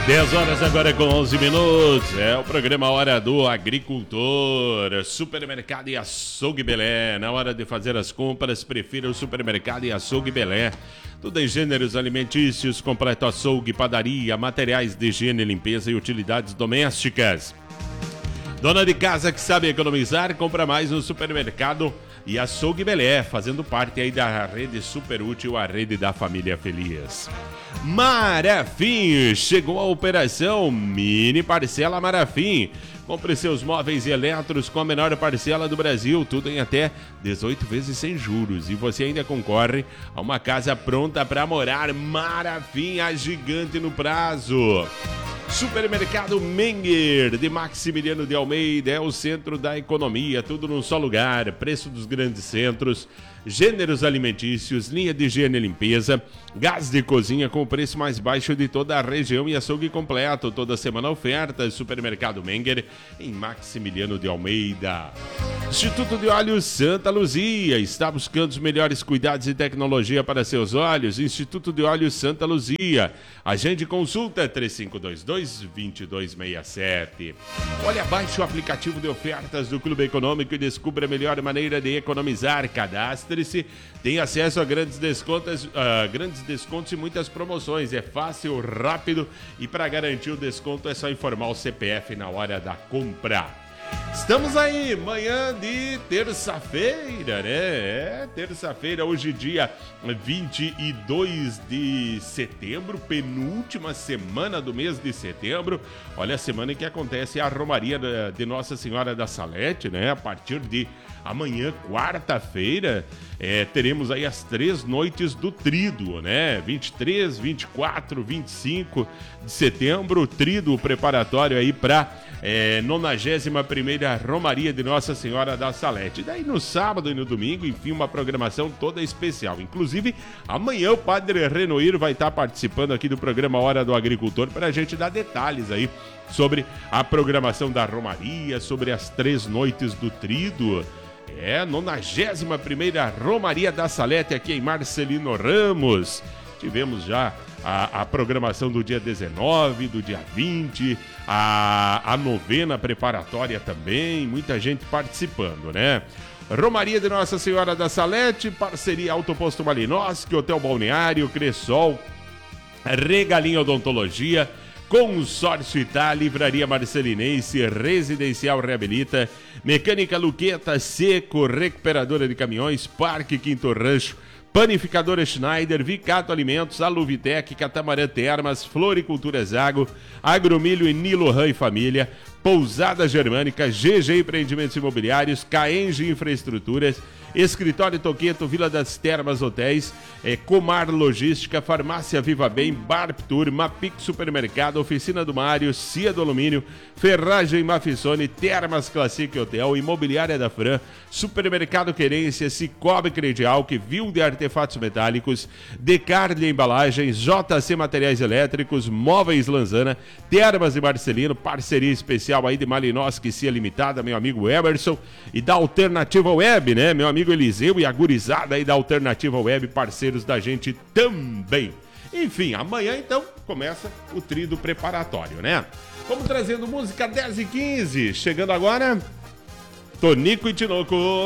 10 horas agora com 11 minutos, é o programa Hora do Agricultor, Supermercado e Açougue Belé. Na hora de fazer as compras, prefira o Supermercado e Açougue Belé. Tudo em gêneros alimentícios, completo açougue, padaria, materiais de higiene, limpeza e utilidades domésticas. Dona de casa que sabe economizar, compra mais no Supermercado e Açougue Belé, fazendo parte aí da rede Super Útil, a rede da família feliz. Marafim, chegou a operação Mini Parcela Marafim. Compre seus móveis e eletros com a menor parcela do Brasil, tudo em até 18 vezes sem juros. E você ainda concorre a uma casa pronta para morar. Marafim, a gigante no prazo. Supermercado Menger, de Maximiliano de Almeida, é o centro da economia, tudo num só lugar, preço dos grandes centros, gêneros alimentícios, linha de higiene e limpeza, gás de cozinha com o preço mais baixo de toda a região e açougue completo, toda semana ofertas, Supermercado Menger, em Maximiliano de Almeida. Instituto de Olhos Santa Luzia, está buscando os melhores cuidados e tecnologia para seus olhos, Instituto de Olhos Santa Luzia, agende consulta 3522-2267. Olha, baixe o aplicativo de ofertas do Clube Econômico e descubra a melhor maneira de economizar. Cadastre-se, tem acesso a grandes descontos e muitas promoções. É fácil, rápido e para garantir o desconto é só informar o CPF na hora da compra. Estamos aí, manhã de terça-feira, né? Terça-feira, hoje dia 22 de setembro, penúltima semana do mês de setembro. Olha, a semana em que acontece a Romaria de Nossa Senhora da Salete, né? A partir de amanhã, quarta-feira, teremos aí as 3 noites do Tríduo, né? 23, 24, 25 de setembro, o Tríduo preparatório aí para 91ª Romaria de Nossa Senhora da Salete. Daí no sábado e no domingo, enfim, uma programação toda especial. Inclusive, amanhã o Padre Renoir vai estar participando aqui do programa Hora do Agricultor para a gente dar detalhes aí sobre a programação da Romaria, sobre as 3 noites do Tríduo. 91ª Romaria da Salete aqui em Marcelino Ramos. Tivemos já a programação do dia 19, do dia 20, a novena preparatória também, muita gente participando, né? Romaria de Nossa Senhora da Salete, parceria Autoposto Malinowski, Hotel Balneário, Cressol, Regalinho Odontologia, Consórcio Itália, Livraria Marcelinense, Residencial Reabilita, Mecânica Luqueta, Seco, Recuperadora de Caminhões, Parque Quinto Rancho, Panificadora Schneider, Vicato Alimentos, Aluvitec, Catamarã Termas, Floricultura Zago, Agromilho e Nilo Ram e Família, Pousada Germânica, GG Empreendimentos Imobiliários, Caenge Infraestruturas, Escritório Toqueto, Vila das Termas Hotéis, Comar Logística, Farmácia Viva Bem, Barptur, Mapix Supermercado, Oficina do Mário, Cia do Alumínio, Ferragem Mafissone, Termas Classic Hotel, Imobiliária da Fran, Supermercado Querência, Cicobi Credial, Vil de Artefatos Metálicos, Decarli Embalagens, JC Materiais Elétricos, Móveis Lanzana, Termas de Marcelino, parceria especial aí de Malinowski Cia Limitada, meu amigo Emerson, e da Alternativa Web, né, meu amigo Eliseu e a gurizada aí da Alternativa Web, parceiros da gente também. Enfim, amanhã então começa o tríduo preparatório, né? Vamos trazendo música 10h15, chegando agora, Tonico e Tinoco.